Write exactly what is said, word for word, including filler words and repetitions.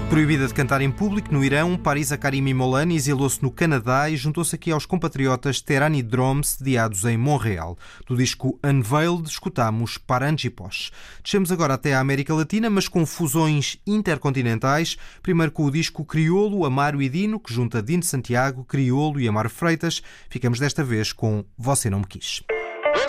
Proibida de cantar em público no Irão, Parisa Karimi Molani exilou-se no Canadá e juntou-se aqui aos compatriotas Terani Drom, sediados em Montreal. Do disco Unveiled, escutamos Paranjipos. Descemos agora até a América Latina, mas com fusões intercontinentais. Primeiro com o disco Criolo, Amaro e Dino, que junta Dino Santiago, Criolo e Amaro Freitas. Ficamos desta vez com Você Não Me Quis.